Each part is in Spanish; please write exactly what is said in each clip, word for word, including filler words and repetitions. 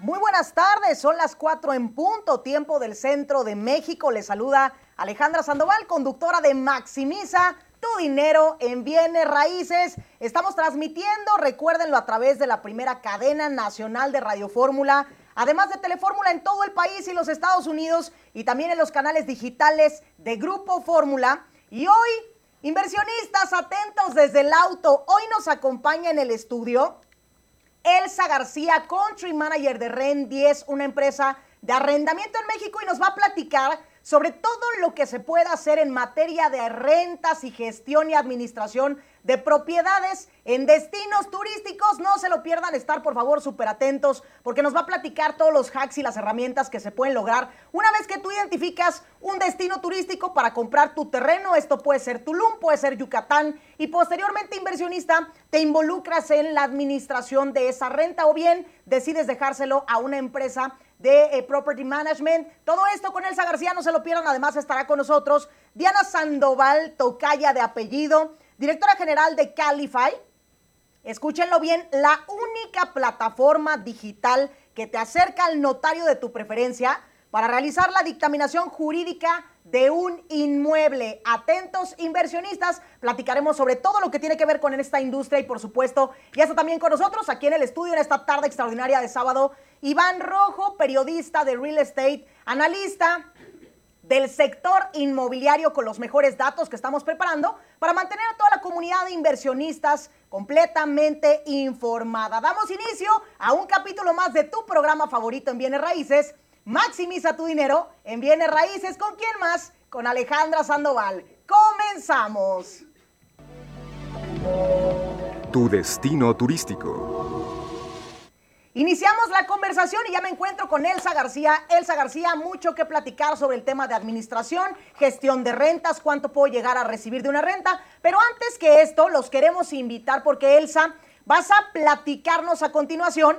Muy buenas tardes, son las cuatro en punto, tiempo del centro de México. Les saluda Alejandra Sandoval, conductora de Maximiza tu dinero en bienes raíces. Estamos transmitiendo, recuérdenlo, a través de la primera cadena nacional de Radio Fórmula, además de Telefórmula en todo el país y los Estados Unidos, y también en los canales digitales de Grupo Fórmula. Y hoy, inversionistas, atentos desde el auto. Hoy nos acompaña en el estudio Elsa García, Country Manager de REN diez, una empresa de arrendamiento en México, y nos va a platicar sobre todo lo que se puede hacer en materia de rentas y gestión y administración de propiedades en destinos turísticos. No se lo pierdan, estar por favor súper atentos, porque nos va a platicar todos los hacks y las herramientas que se pueden lograr una vez que tú identificas un destino turístico para comprar tu terreno. Esto puede ser Tulum, puede ser Yucatán, y posteriormente, inversionista, te involucras en la administración de esa renta, o bien decides dejárselo a una empresa de eh, Property Management. Todo esto con Elsa García, no se lo pierdan. Además estará con nosotros Diana Sandoval, tocaya de apellido, directora general de Calify. Escúchenlo bien, la única plataforma digital que te acerca al notario de tu preferencia para realizar la dictaminación jurídica de un inmueble. Atentos, inversionistas, platicaremos sobre todo lo que tiene que ver con esta industria. Y por supuesto, ya está también con nosotros aquí en el estudio en esta tarde extraordinaria de sábado, Iván Rojo, periodista de real estate, analista del sector inmobiliario, con los mejores datos que estamos preparando para mantener a toda la comunidad de inversionistas completamente informada. Damos inicio a un capítulo más de tu programa favorito en bienes raíces, Maximiza tu dinero en bienes raíces. ¿Con quién más? Con Alejandra Sandoval. ¡Comenzamos! Tu destino turístico. Iniciamos la conversación y ya me encuentro con Elsa García. Elsa García, mucho que platicar sobre el tema de administración, gestión de rentas, cuánto puedo llegar a recibir de una renta. Pero antes que esto, los queremos invitar porque, Elsa, vas a platicarnos a continuación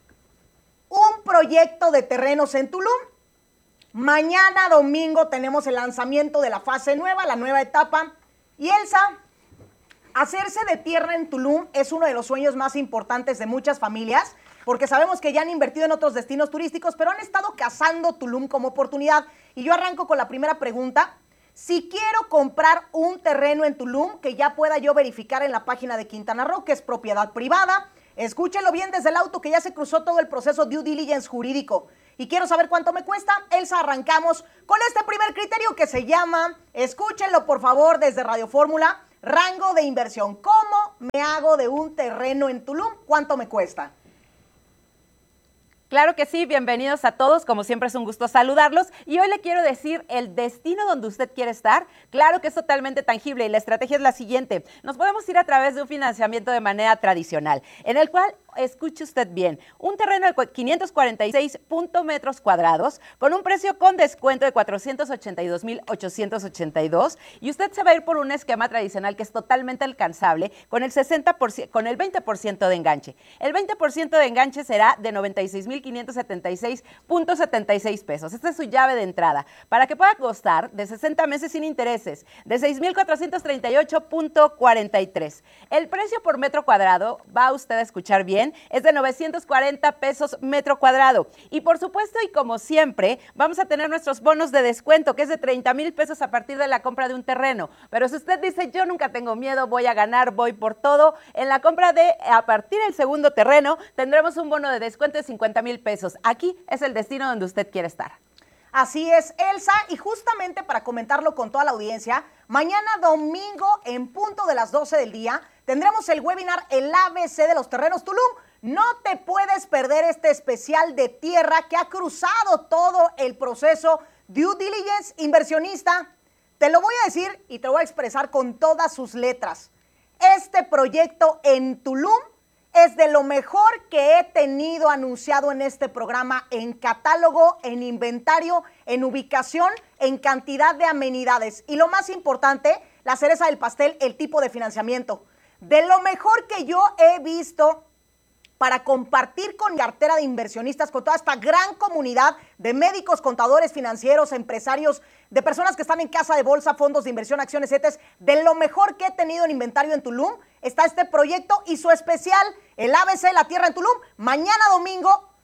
un proyecto de terrenos en Tulum. Mañana domingo tenemos el lanzamiento de la fase nueva, la nueva etapa. Y Elsa, hacerse de tierra en Tulum es uno de los sueños más importantes de muchas familias, porque sabemos que ya han invertido en otros destinos turísticos, pero han estado cazando Tulum como oportunidad. Y yo arranco con la primera pregunta. Si quiero comprar un terreno en Tulum, que ya pueda yo verificar en la página de Quintana Roo, que es propiedad privada, escúchenlo bien desde el auto, que ya se cruzó todo el proceso due diligence jurídico, y quiero saber cuánto me cuesta. Elsa, arrancamos con este primer criterio que se llama, escúchenlo por favor desde Radio Fórmula, rango de inversión. ¿Cómo me hago de un terreno en Tulum? ¿Cuánto me cuesta? Claro que sí, bienvenidos a todos, como siempre es un gusto saludarlos, y hoy le quiero decir el destino donde usted quiere estar. Claro que es totalmente tangible, y la estrategia es la siguiente: nos podemos ir a través de un financiamiento de manera tradicional, en el cual, escuche usted bien, un terreno de quinientos cuarenta y seis metros cuadrados, con un precio con descuento de cuatrocientos ochenta y dos mil ochocientos ochenta y dos, y usted se va a ir por un esquema tradicional que es totalmente alcanzable, con el sesenta por ciento, con el veinte por ciento de enganche. El veinte por ciento de enganche será de noventa y seis mil quinientos setenta y seis punto setenta y seis pesos. Esta es su llave de entrada, para que pueda costar de sesenta meses sin intereses, de seis mil cuatrocientos treinta y ocho punto cuarenta y tres. El precio por metro cuadrado, va usted a escuchar bien, es de novecientos cuarenta pesos metro cuadrado. Y por supuesto, y como siempre, vamos a tener nuestros bonos de descuento, que es de treinta mil pesos a partir de la compra de un terreno. Pero si usted dice, yo nunca tengo miedo, voy a ganar, voy por todo, en la compra de, a partir del segundo terreno, tendremos un bono de descuento de cincuenta mil pesos. Aquí es el destino donde usted quiere estar. Así es, Elsa, y justamente para comentarlo con toda la audiencia, mañana domingo en punto de las doce del día tendremos el webinar El A B C de los terrenos Tulum. No te puedes perder este especial de tierra que ha cruzado todo el proceso due diligence. Inversionista, te lo voy a decir y te lo voy a expresar con todas sus letras. Este proyecto en Tulum es de lo mejor que he tenido anunciado en este programa, en catálogo, en inventario, en ubicación, en cantidad de amenidades. Y lo más importante, la cereza del pastel, el tipo de financiamiento. De lo mejor que yo he visto para compartir con mi cartera de inversionistas, con toda esta gran comunidad de médicos, contadores, financieros, empresarios, de personas que están en casa de bolsa, fondos de inversión, acciones, C E T E S. De lo mejor que he tenido en inventario en Tulum está este proyecto y su especial, el A B C, la tierra en Tulum. Mañana domingo,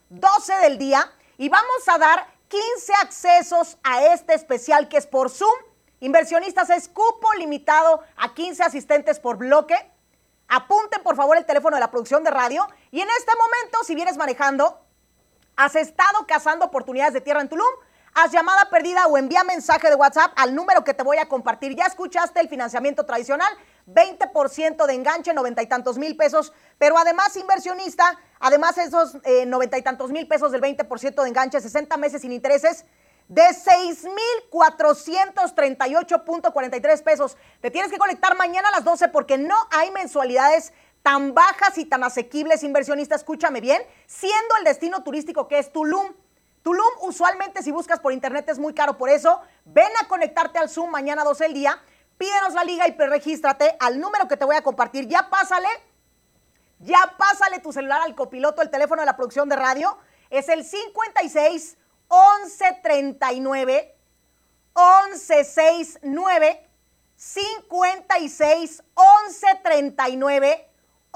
doce del día, y vamos a dar quince accesos a este especial que es por Zoom. Inversionistas, es cupo limitado a quince asistentes por bloque. Apunten por favor el teléfono de la producción de radio, y en este momento, si vienes manejando, has estado cazando oportunidades de tierra en Tulum, haz llamada perdida o envía mensaje de WhatsApp al número que te voy a compartir. Ya escuchaste el financiamiento tradicional, veinte por ciento de enganche, noventa y tantos mil pesos, pero además, inversionista, además esos eh, noventa y tantos mil pesos del veinte por ciento de enganche, sesenta meses sin intereses, de seis mil cuatrocientos treinta y ocho punto cuarenta y tres pesos. Te tienes que conectar mañana a las doce porque no hay mensualidades tan bajas y tan asequibles, inversionista, escúchame bien, siendo el destino turístico que es Tulum. Tulum, usualmente, si buscas por internet, es muy caro. Por eso, ven a conectarte al Zoom mañana doce del día, pídenos la liga y preregístrate al número que te voy a compartir. Ya pásale, ya pásale tu celular al copiloto, el teléfono de la producción de radio. Es el cincuenta y seis, once treinta y nueve, once sesenta y nueve, cincuenta y seis, once treinta y nueve,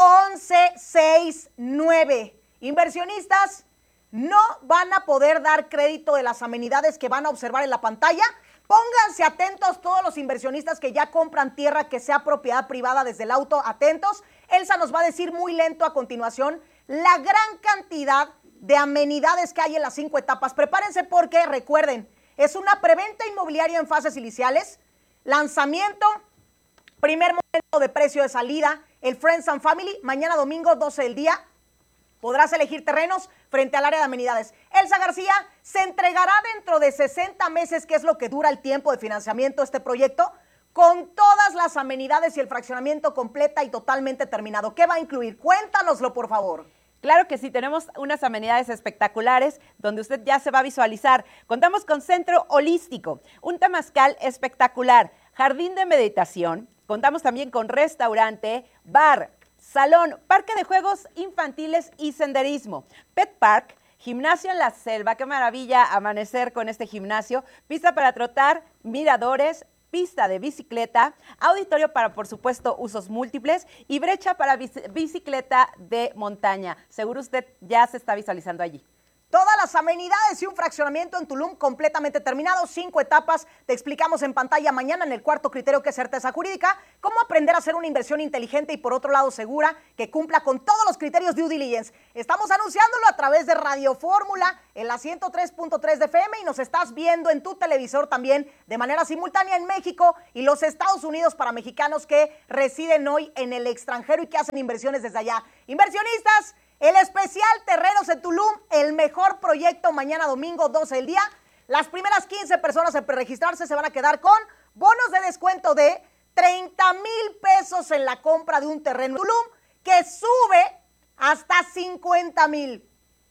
once sesenta y nueve. Inversionistas, no van a poder dar crédito de las amenidades que van a observar en la pantalla. Pónganse atentos todos los inversionistas que ya compran tierra que sea propiedad privada desde el auto, atentos. Elsa nos va a decir muy lento a continuación la gran cantidad de amenidades que hay en las cinco etapas. Prepárense porque, recuerden, es una preventa inmobiliaria en fases iniciales, lanzamiento, primer momento de precio de salida, el Friends and Family, mañana domingo doce del día. Podrás elegir terrenos frente al área de amenidades. Elsa García, se entregará dentro de sesenta meses, que es lo que dura el tiempo de financiamiento de este proyecto, con todas las amenidades y el fraccionamiento completa y totalmente terminado. ¿Qué va a incluir? Cuéntanoslo, por favor. Claro que sí, tenemos unas amenidades espectaculares donde usted ya se va a visualizar. Contamos con centro holístico, un temazcal espectacular, jardín de meditación, contamos también con restaurante, bar, salón, parque de juegos infantiles y senderismo, pet park, gimnasio en la selva, qué maravilla amanecer con este gimnasio, pista para trotar, miradores, pista de bicicleta, auditorio para, por supuesto, usos múltiples y brecha para bici- bicicleta de montaña. Seguro usted ya se está visualizando allí. Todas las amenidades y un fraccionamiento en Tulum completamente terminado, cinco etapas. Te explicamos en pantalla mañana en el cuarto criterio, que es certeza jurídica, cómo aprender a hacer una inversión inteligente y por otro lado segura, que cumpla con todos los criterios due diligence. Estamos anunciándolo a través de Radio Fórmula en la ciento tres punto tres de F M y nos estás viendo en tu televisor también de manera simultánea en México y los Estados Unidos para mexicanos que residen hoy en el extranjero y que hacen inversiones desde allá. Inversionistas, el especial Terrenos en Tulum, el mejor proyecto mañana domingo doce del día. Las primeras quince personas en preregistrarse se van a quedar con bonos de descuento de treinta mil pesos en la compra de un terreno en Tulum, que sube hasta cincuenta mil.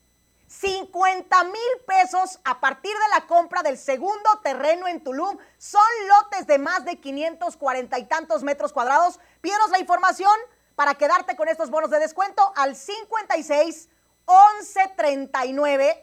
cincuenta mil pesos a partir de la compra del segundo terreno en Tulum. Son lotes de más de quinientos cuarenta y tantos metros cuadrados. Pídenos la información para quedarte con estos bonos de descuento al cincuenta y seis, once treinta y nueve,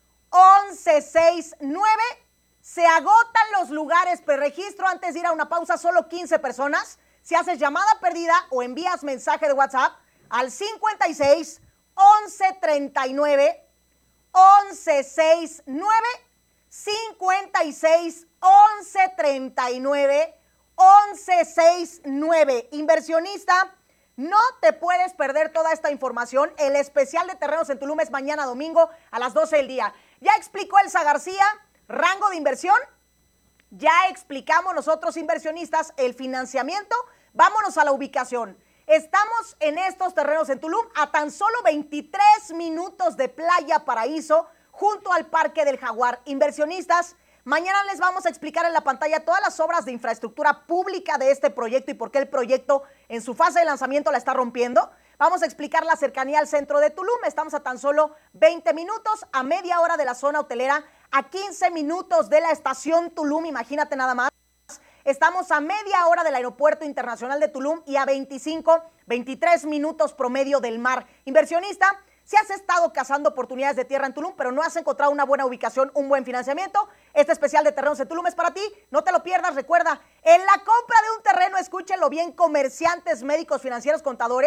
once sesenta y nueve. Se agotan los lugares preregistro. Antes de ir a una pausa, solo quince personas. Si haces llamada perdida o envías mensaje de WhatsApp al cincuenta y seis, once treinta y nueve, once sesenta y nueve, cincuenta y seis, once treinta y nueve, once sesenta y nueve. Inversionista, no te puedes perder toda esta información. El especial de Terrenos en Tulum es mañana domingo a las doce del día. Ya explicó Elsa García, rango de inversión. Ya explicamos nosotros, inversionistas, el financiamiento. Vámonos a la ubicación. Estamos en estos terrenos en Tulum a tan solo veintitrés minutos de Playa Paraíso, junto al Parque del Jaguar. Inversionistas, mañana les vamos a explicar en la pantalla todas las obras de infraestructura pública de este proyecto y por qué el proyecto en su fase de lanzamiento la está rompiendo. Vamos a explicar la cercanía al centro de Tulum. Estamos a tan solo veinte minutos, a media hora de la zona hotelera, a quince minutos de la estación Tulum, imagínate nada más. Estamos a media hora del Aeropuerto Internacional de Tulum y a veinticinco, veintitrés minutos promedio del mar. Inversionista, si has estado cazando oportunidades de tierra en Tulum, pero no has encontrado una buena ubicación, un buen financiamiento, este especial de Terrenos en Tulum es para ti. No te lo pierdas. Recuerda, en la compra de un terreno, escúchenlo bien, comerciantes, médicos, financieros, contadores,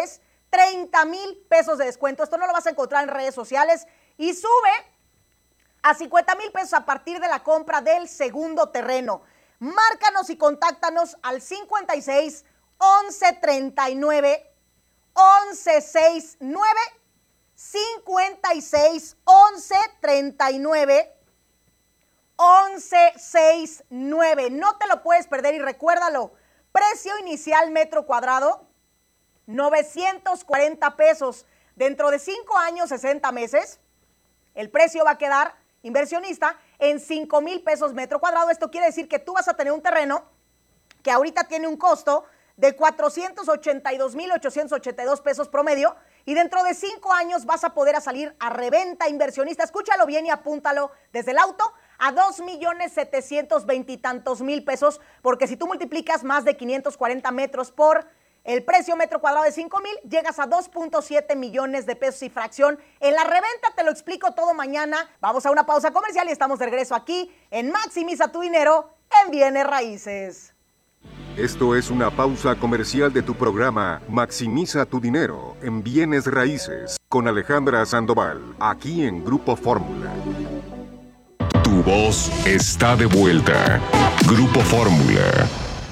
treinta mil pesos de descuento. Esto no lo vas a encontrar en redes sociales y sube a cincuenta mil pesos a partir de la compra del segundo terreno. Márcanos y contáctanos al cincuenta y seis, once, treinta y nueve, once, sesenta y nueve, cincuenta y seis, once, treinta y nueve, once, sesenta y nueve. No te lo puedes perder y recuérdalo. Precio inicial metro cuadrado, novecientos cuarenta pesos. Dentro de cinco años, sesenta meses, el precio va a quedar, inversionista, en cinco mil pesos metro cuadrado. Esto quiere decir que tú vas a tener un terreno que ahorita tiene un costo de cuatrocientos ochenta y dos mil ochocientos ochenta y dos pesos promedio y dentro de cinco años vas a poder a salir a reventa, inversionista. Escúchalo bien y apúntalo desde el auto a dos millones setecientos veinte y tantos mil pesos, porque si tú multiplicas más de quinientos cuarenta metros por el precio metro cuadrado de cinco mil, llegas a dos punto siete millones de pesos y fracción. En la reventa te lo explico todo mañana. Vamos a una pausa comercial y estamos de regreso aquí en Maximiza tu Dinero en Bienes Raíces. Esto es una pausa comercial de tu programa Maximiza tu Dinero en Bienes Raíces con Alejandra Sandoval, aquí en Grupo Fórmula. Tu voz está de vuelta. Grupo Fórmula.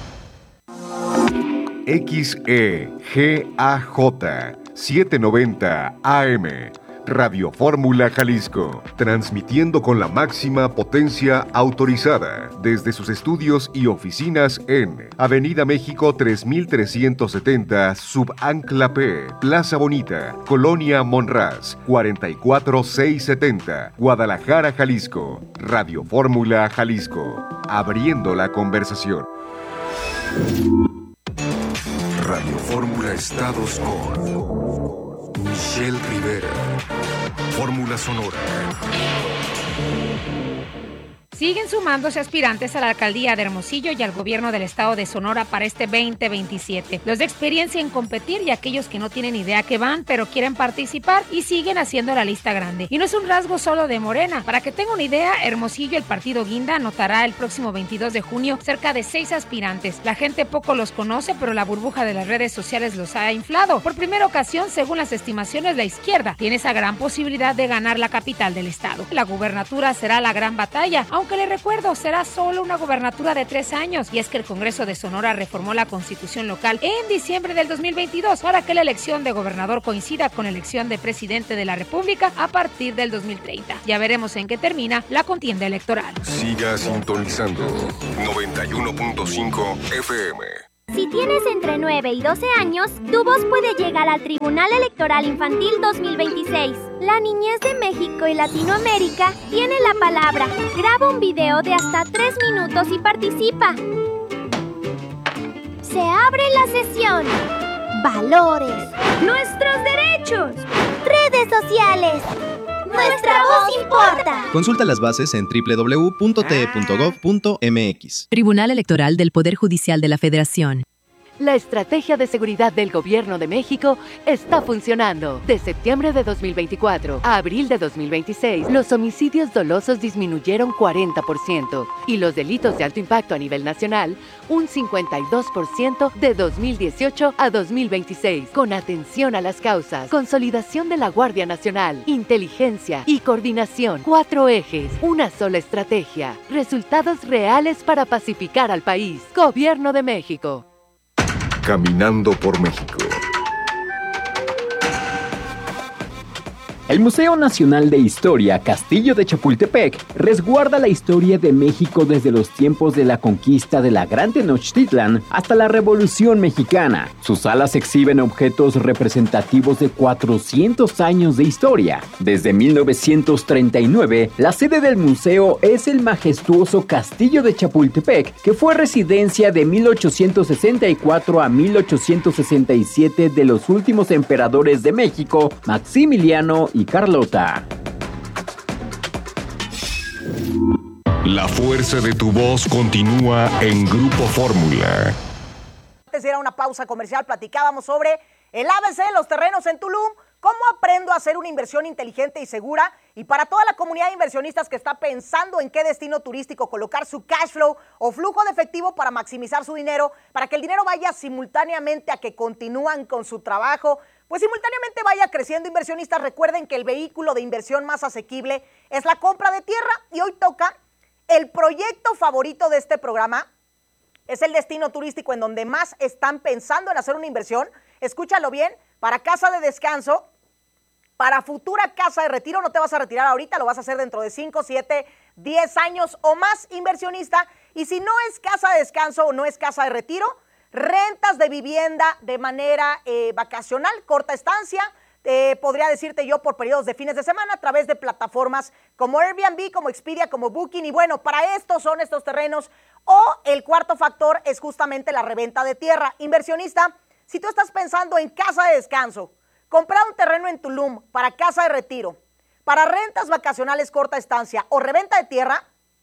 X E G A J setecientos noventa A M Radio Fórmula Jalisco, transmitiendo con la máxima potencia autorizada desde sus estudios y oficinas en Avenida México tres mil trescientos setenta, Subancla P, Plaza Bonita, Colonia Monraz, cuarenta y cuatro mil seiscientos setenta, Guadalajara, Jalisco. Radio Fórmula Jalisco, abriendo la conversación. Radio Fórmula Estados con Michelle Rivera. Fórmula Sonora. Siguen sumándose aspirantes a la alcaldía de Hermosillo y al gobierno del estado de Sonora para este veinte veintisiete. Los de experiencia en competir y aquellos que no tienen idea que van, pero quieren participar y siguen haciendo la lista grande. Y no es un rasgo solo de Morena. Para que tenga una idea, Hermosillo, el partido Guinda, anotará el próximo veintidós de junio cerca de seis aspirantes. La gente poco los conoce, pero la burbuja de las redes sociales los ha inflado. Por primera ocasión, según las estimaciones, la izquierda tiene esa gran posibilidad de ganar la capital del estado. La gubernatura será la gran batalla, aunque le recuerdo, será solo una gubernatura de tres años, y es que el Congreso de Sonora reformó la constitución local en diciembre del dos mil veintidós para que la elección de gobernador coincida con la elección de presidente de la República a partir del dos mil treinta. Ya veremos en qué termina la contienda electoral. Siga sintonizando noventa y uno punto cinco F M. Si tienes entre nueve y doce años, tu voz puede llegar al Tribunal Electoral Infantil dos mil veintiséis. La niñez de México y Latinoamérica tiene la palabra. Graba un video de hasta tres minutos y participa. Se abre la sesión. Valores. Nuestros derechos. Redes sociales. Nuestra voz importa. Consulta las bases en doble u doble u doble u punto t e punto gov punto m x. Tribunal Electoral del Poder Judicial de la Federación. La estrategia de seguridad del Gobierno de México está funcionando. De septiembre de dos mil veinticuatro a abril de dos mil veintiséis, los homicidios dolosos disminuyeron cuarenta por ciento y los delitos de alto impacto a nivel nacional un cincuenta y dos por ciento de dos mil dieciocho a dos mil veintiséis. Con atención a las causas, consolidación de la Guardia Nacional, inteligencia y coordinación. Cuatro ejes, una sola estrategia. Resultados reales para pacificar al país. Gobierno de México. Caminando por México. El Museo Nacional de Historia Castillo de Chapultepec resguarda la historia de México desde los tiempos de la conquista de la Gran Tenochtitlan hasta la Revolución Mexicana. Sus salas exhiben objetos representativos de cuatrocientos años de historia. Desde mil novecientos treinta y nueve, la sede del museo es el majestuoso Castillo de Chapultepec, que fue residencia de mil ochocientos sesenta y cuatro a mil ochocientos sesenta y siete de los últimos emperadores de México, Maximiliano y Carlota. La fuerza de tu voz continúa en Grupo Fórmula. Antes de ir a una pausa comercial, platicábamos sobre el A B C de los terrenos en Tulum. ¿Cómo aprendo a hacer una inversión inteligente y segura? Y para toda la comunidad de inversionistas que está pensando en qué destino turístico colocar su cash flow o flujo de efectivo para maximizar su dinero, para que el dinero vaya simultáneamente a que continúan con su trabajo, pues simultáneamente vaya creciendo. Inversionistas, recuerden que el vehículo de inversión más asequible es la compra de tierra y hoy toca el proyecto favorito de este programa. Es el destino turístico en donde más están pensando en hacer una inversión. Escúchalo bien, para casa de descanso, para futura casa de retiro. No te vas a retirar ahorita, lo vas a hacer dentro de cinco, siete, diez años o más, inversionista. Y si no es casa de descanso o no es casa de retiro, rentas de vivienda de manera eh, vacacional, corta estancia, eh, podría decirte yo por periodos de fines de semana a través de plataformas como Airbnb, como Expedia, como Booking. Y bueno, para esto son estos terrenos. O el cuarto factor es justamente la reventa de tierra. Inversionista, si tú estás pensando en casa de descanso, comprar un terreno en Tulum para casa de retiro, para rentas vacacionales corta estancia o reventa de tierra,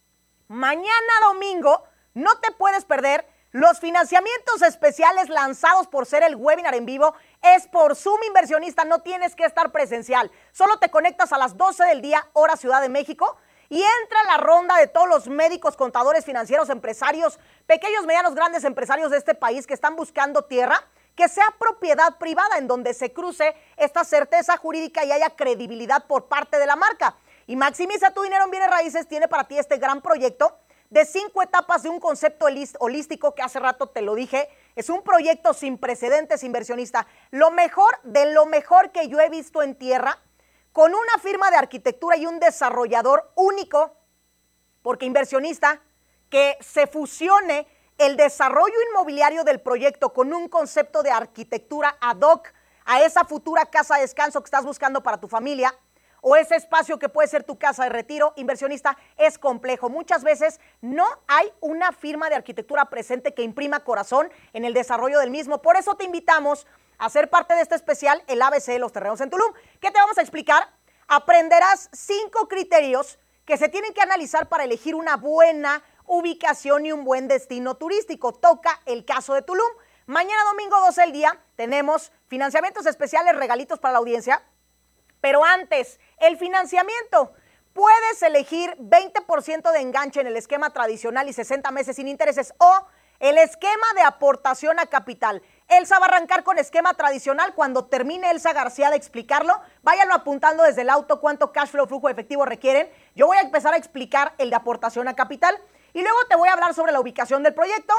mañana domingo no te puedes perder los financiamientos especiales lanzados por ser el webinar en vivo. Es por Zoom, inversionista, no tienes que estar presencial. Solo te conectas a las doce del día, hora Ciudad de México, y entra la ronda de todos los médicos, contadores, financieros, empresarios, pequeños, medianos, grandes empresarios de este país que están buscando tierra que sea propiedad privada, en donde se cruce esta certeza jurídica y haya credibilidad por parte de la marca. Y Maximiza tu Dinero en Bienes Raíces tiene para ti este gran proyecto de cinco etapas de un concepto holístico que hace rato te lo dije. Es un proyecto sin precedentes, inversionista. Lo mejor de lo mejor que yo he visto en tierra, con una firma de arquitectura y un desarrollador único, porque inversionista, que se fusione el desarrollo inmobiliario del proyecto con un concepto de arquitectura ad hoc a esa futura casa de descanso que estás buscando para tu familia, o ese espacio que puede ser tu casa de retiro, inversionista, es complejo. Muchas veces no hay una firma de arquitectura presente que imprima corazón en el desarrollo del mismo. Por eso te invitamos a ser parte de este especial, el A B C de los terrenos en Tulum. ¿Qué te vamos a explicar? Aprenderás cinco criterios que se tienen que analizar para elegir una buena ubicación y un buen destino turístico. Toca el caso de Tulum. Mañana domingo doce del día tenemos financiamientos especiales, regalitos para la audiencia. Pero antes, el financiamiento. Puedes elegir veinte por ciento de enganche en el esquema tradicional y sesenta meses sin intereses, o el esquema de aportación a capital. Elsa va a arrancar con esquema tradicional. Cuando termine Elsa García de explicarlo, váyanlo apuntando desde el auto cuánto cash flow, flujo efectivo requieren. Yo voy a empezar a explicar el de aportación a capital y luego te voy a hablar sobre la ubicación del proyecto,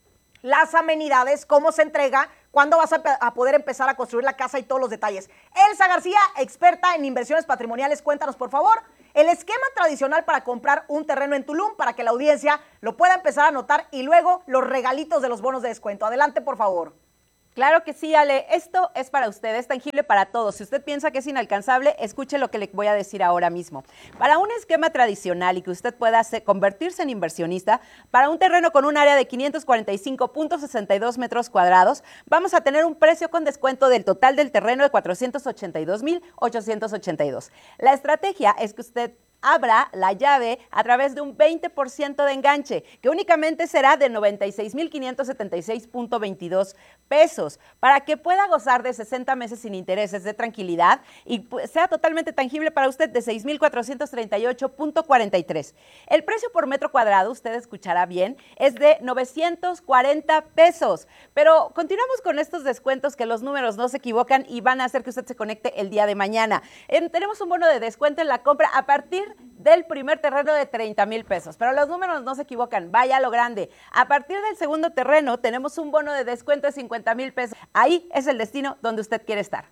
las amenidades, cómo se entrega, cuándo vas a, a poder empezar a construir la casa y todos los detalles. Elsa García, experta en inversiones patrimoniales, cuéntanos por favor el esquema tradicional para comprar un terreno en Tulum para que la audiencia lo pueda empezar a anotar, y luego los regalitos de los bonos de descuento. Adelante, por favor. Claro que sí, Ale. Esto es para usted, es tangible para todos. Si usted piensa que es inalcanzable, escuche lo que le voy a decir ahora mismo. Para un esquema tradicional y que usted pueda hacer, convertirse en inversionista, para un terreno con un área de quinientos cuarenta y cinco punto sesenta y dos metros cuadrados, vamos a tener un precio con descuento del total del terreno de cuatrocientos ochenta y dos mil ochocientos ochenta y dos. La estrategia es que usted abra la llave a través de un veinte por ciento de enganche, que únicamente será de noventa y seis mil quinientos setenta y seis punto veintidós pesos, para que pueda gozar de sesenta meses sin intereses de tranquilidad y sea totalmente tangible para usted, de seis mil cuatrocientos treinta y ocho punto cuarenta y tres. El precio por metro cuadrado, usted escuchará bien, es de novecientos cuarenta pesos, pero continuamos con estos descuentos que los números no se equivocan y van a hacer que usted se conecte el día de mañana. Eh, tenemos un bono de descuento en la compra a partir del primer terreno de treinta mil pesos, pero los números no se equivocan, vaya a lo grande. A partir del segundo terreno tenemos un bono de descuento de cincuenta mil pesos. Ahí es el destino donde usted quiere estar.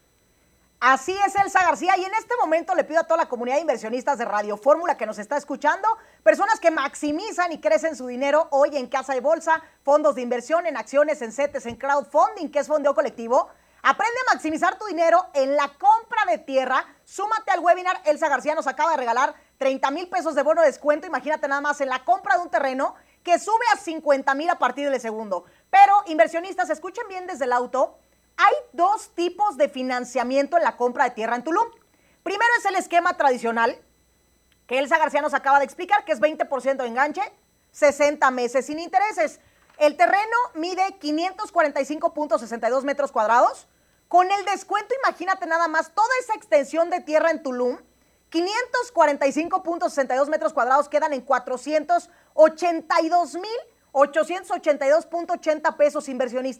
Así es, Elsa García, y en este momento le pido a toda la comunidad de inversionistas de Radio Fórmula que nos está escuchando, personas que maximizan y crecen su dinero hoy en casa de bolsa, fondos de inversión, en acciones, en CETES, en crowdfunding, que es fondeo colectivo. Aprende a maximizar tu dinero en la compra de tierra. Súmate al webinar. Elsa García nos acaba de regalar treinta mil pesos de bono de descuento. Imagínate nada más en la compra de un terreno que sube a cincuenta mil a partir del segundo. Pero, inversionistas, escuchen bien desde el auto. Hay dos tipos de financiamiento en la compra de tierra en Tulum. Primero es el esquema tradicional, que Elsa García nos acaba de explicar, que es veinte por ciento de enganche, sesenta meses sin intereses. El terreno mide quinientos cuarenta y cinco punto sesenta y dos metros cuadrados. Con el descuento, imagínate nada más, toda esa extensión de tierra en Tulum, quinientos cuarenta y cinco punto sesenta y dos metros cuadrados quedan en cuatrocientos ochenta y dos mil ochocientos ochenta y dos punto ochenta pesos, inversionista.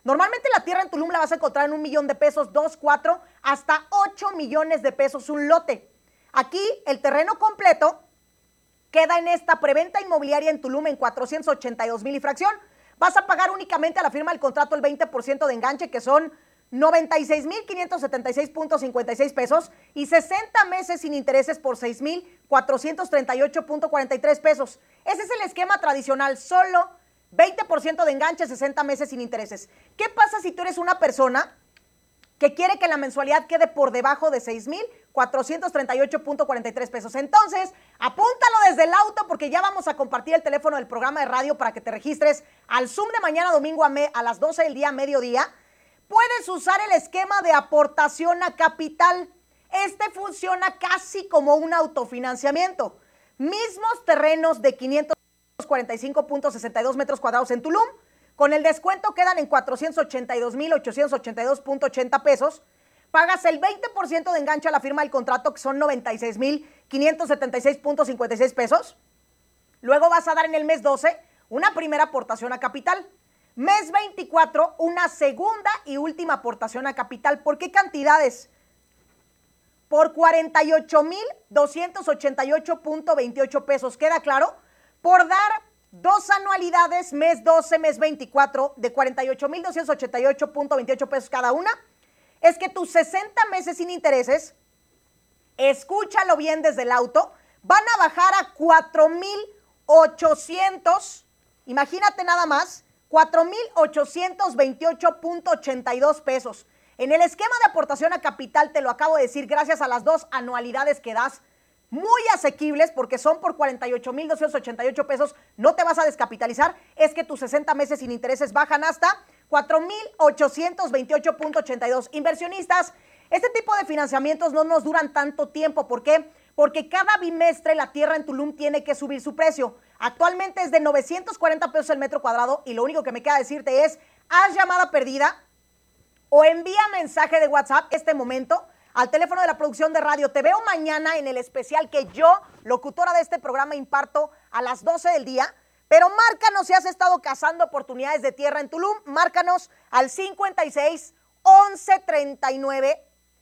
Normalmente la tierra en Tulum la vas a encontrar en un millón de pesos, dos, cuatro, hasta ocho millones de pesos un lote. Aquí el terreno completo queda en esta preventa inmobiliaria en Tulum en cuatrocientos ochenta y dos mil y fracción. Vas a pagar únicamente a la firma del contrato el veinte por ciento de enganche, que son noventa y seis mil quinientos setenta y seis punto cincuenta y seis pesos, y sesenta meses sin intereses por seis mil cuatrocientos treinta y ocho punto cuarenta y tres pesos. Ese es el esquema tradicional, solo veinte por ciento de enganche, sesenta meses sin intereses. ¿Qué pasa si tú eres una persona que quiere que la mensualidad quede por debajo de seis mil cuatrocientos treinta y ocho punto cuarenta y tres pesos? Entonces, apúntalo desde el auto porque ya vamos a compartir el teléfono del programa de radio para que te registres al Zoom de mañana domingo a, me, a las doce del día, mediodía. Puedes usar el esquema de aportación a capital. Este funciona casi como un autofinanciamiento. Mismos terrenos de quinientos cuarenta y cinco punto sesenta y dos metros cuadrados en Tulum. Con el descuento quedan en cuatrocientos ochenta y dos mil ochocientos ochenta y dos punto ochenta pesos. Pagas el veinte por ciento de enganche a la firma del contrato, que son noventa y seis mil quinientos setenta y seis punto cincuenta y seis pesos. Luego vas a dar en el mes doce una primera aportación a capital. Mes veinticuatro, una segunda y última aportación a capital. ¿Por qué cantidades? Por cuarenta y ocho mil doscientos ochenta y ocho punto veintiocho pesos. ¿Queda claro? Por dar dos anualidades, mes doce, mes veinticuatro, de cuarenta y ocho mil doscientos ochenta y ocho punto veintiocho pesos cada una, es que tus sesenta meses sin intereses, escúchalo bien desde el auto, van a bajar a cuatro mil ochocientos, imagínate nada más, cuatro mil ochocientos veintiocho punto ochenta y dos pesos. En el esquema de aportación a capital, te lo acabo de decir, gracias a las dos anualidades que das, muy asequibles porque son por cuarenta y ocho mil doscientos ochenta y ocho pesos, no te vas a descapitalizar, es que tus sesenta meses sin intereses bajan hasta cuatro mil ochocientos veintiocho punto ochenta y dos. Inversionistas, este tipo de financiamientos no nos duran tanto tiempo. ¿Por qué? Porque cada bimestre la tierra en Tulum tiene que subir su precio. Actualmente es de novecientos cuarenta pesos el metro cuadrado y lo único que me queda decirte es, haz llamada perdida o envía mensaje de WhatsApp este momento al teléfono de la producción de radio. Te veo mañana en el especial que yo, locutora de este programa, imparto a las doce del día. Pero márcanos si has estado cazando oportunidades de tierra en Tulum. Márcanos al cincuenta y seis, once treinta y nueve,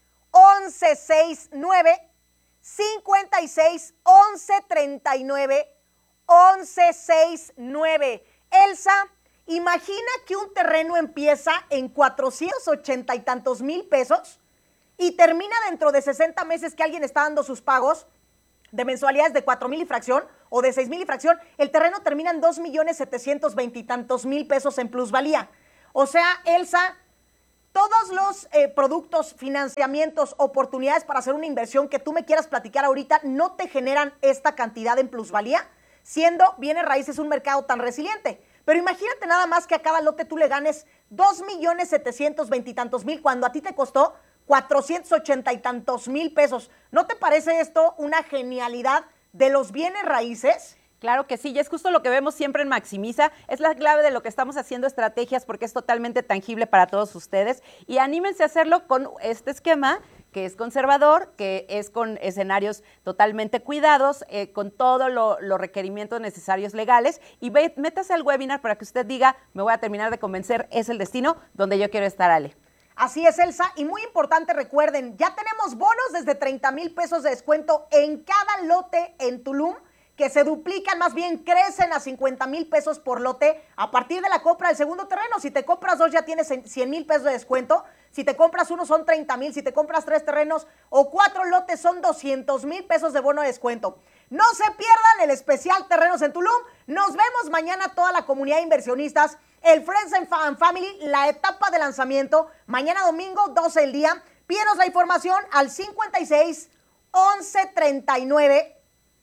once sesenta y nueve, cincuenta y seis, once treinta y nueve, once sesenta y nueve. Elsa, imagina que un terreno empieza en cuatrocientos ochenta y tantos mil pesos y termina dentro de sesenta meses que alguien está dando sus pagos de mensualidades de cuatro mil y fracción o de seis mil y fracción, el terreno termina en dos millones setecientos veinte y tantos mil pesos en plusvalía. O sea, Elsa, todos los eh, productos, financiamientos, oportunidades para hacer una inversión que tú me quieras platicar ahorita no te generan esta cantidad en plusvalía, siendo bienes raíces un mercado tan resiliente. Pero imagínate nada más que a cada lote tú le ganes dos millones setecientos veinte y tantos mil cuando a ti te costó cuatrocientos ochenta y tantos mil pesos. ¿No te parece esto una genialidad de los bienes raíces? Claro que sí, y es justo lo que vemos siempre en Maximiza, es la clave de lo que estamos haciendo estrategias porque es totalmente tangible para todos ustedes y anímense a hacerlo con este esquema que es conservador, que es con escenarios totalmente cuidados, eh, con todos lo, los requerimientos necesarios legales y ve, métase al webinar para que usted diga, me voy a terminar de convencer, es el destino donde yo quiero estar, Ale. Así es, Elsa, y muy importante, recuerden, ya tenemos bonos desde treinta mil pesos de descuento en cada lote en Tulum, que se duplican, más bien crecen a cincuenta mil pesos por lote a partir de la compra del segundo terreno. Si te compras dos ya tienes cien mil pesos de descuento, si te compras uno son treinta mil, si te compras tres terrenos o cuatro lotes son doscientos mil pesos de bono de descuento. No se pierdan el especial Terrenos en Tulum, nos vemos mañana toda la comunidad de inversionistas, el Friends and Family, la etapa de lanzamiento, mañana domingo, doce del día, pídenos la información al cincuenta y seis, once treinta y nueve,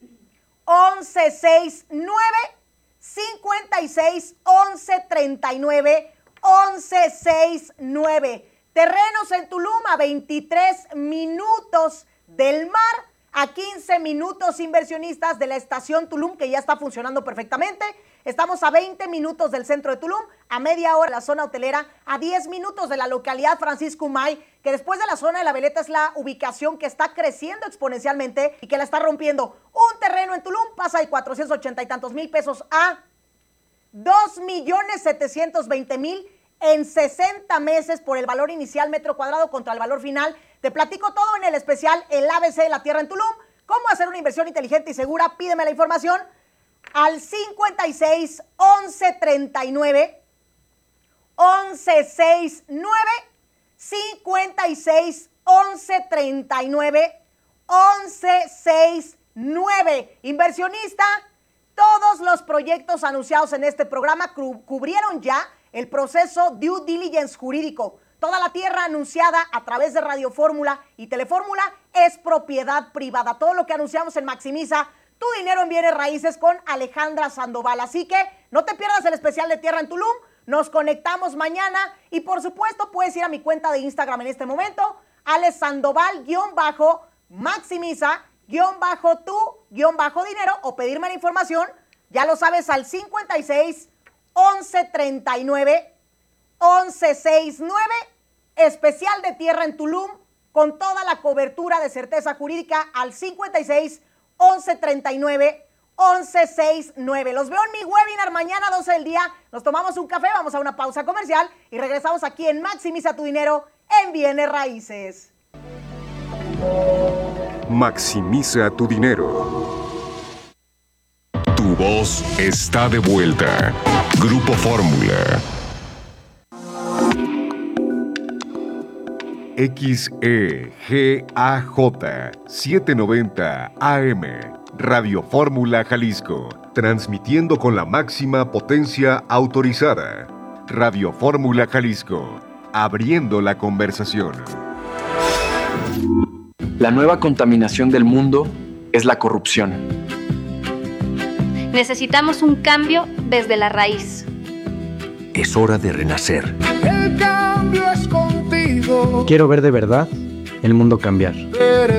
once sesenta y nueve, cincuenta y seis, once treinta y nueve, once sesenta y nueve. Terrenos en Tulum a veintitrés minutos del mar, a quince minutos inversionistas de la estación Tulum, que ya está funcionando perfectamente. Estamos a veinte minutos del centro de Tulum, a media hora de la zona hotelera, a diez minutos de la localidad Francisco Umay, que después de la zona de la Veleta es la ubicación que está creciendo exponencialmente y que la está rompiendo. Un terreno en Tulum pasa de cuatrocientos ochenta y tantos mil pesos a dos millones setecientos veinte mil en sesenta meses por el valor inicial metro cuadrado contra el valor final. Te platico todo en el especial El A B C de la Tierra en Tulum. ¿Cómo hacer una inversión inteligente y segura? Pídeme la información al cincuenta y seis, once, treinta y nueve, once, sesenta y nueve, cincuenta y seis, once, treinta y nueve, once, sesenta y nueve. Inversionista, todos los proyectos anunciados en este programa cu- cubrieron ya el proceso due diligence jurídico. Toda la tierra anunciada a través de Radio Fórmula y Telefórmula es propiedad privada. Todo lo que anunciamos en Maximiza tu dinero en bienes raíces con Alejandra Sandoval. Así que no te pierdas el especial de Tierra en Tulum. Nos conectamos mañana y por supuesto puedes ir a mi cuenta de Instagram en este momento, Ale Sandoval, guión bajo, Maximiza, guión bajo tu, guión bajo dinero, o pedirme la información, ya lo sabes, al cincuenta y seis, once, treinta y nueve, once, sesenta y nueve, especial de Tierra en Tulum, con toda la cobertura de certeza jurídica al cincuenta y seis, once, treinta y nueve, once, sesenta y nueve. Los veo en mi webinar mañana a doce del día. Nos tomamos un café, vamos a una pausa comercial y regresamos aquí en Maximiza tu dinero en bienes raíces. Maximiza tu dinero. Tu voz está de vuelta. Grupo Fórmula. X E G A J setecientos noventa A M, Radio Fórmula Jalisco, transmitiendo con la máxima potencia autorizada. Radio Fórmula Jalisco, abriendo la conversación. La nueva contaminación del mundo es la corrupción. Necesitamos un cambio desde la raíz. Es hora de renacer. El cambio es contigo. Quiero ver de verdad el mundo cambiar. Eres